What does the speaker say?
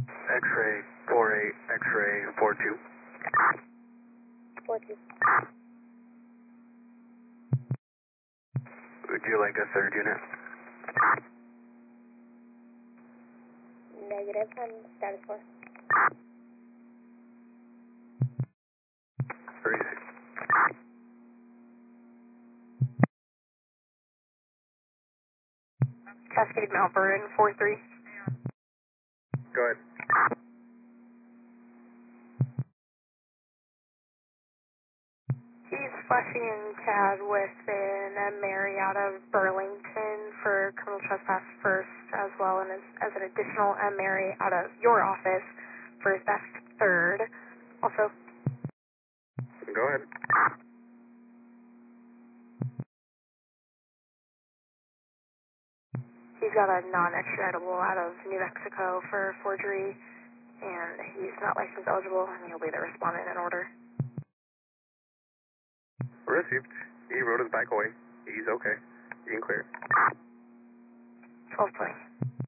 X-ray 48, X-ray 42. 42. Would you like a third unit? Negative on status 4. 36. Cascade Mount Vernon 43. Go ahead. He's flashing in CAD with an Mary out of Burlington for criminal trespass first, as well as an additional Mary out of your office for theft third. Also, Go ahead. he's got a non-extraditable out of New Mexico for forgery, and he's not license eligible, and he'll be the respondent in order. Received. He rode his bike away. He's okay. You can clear. 1220.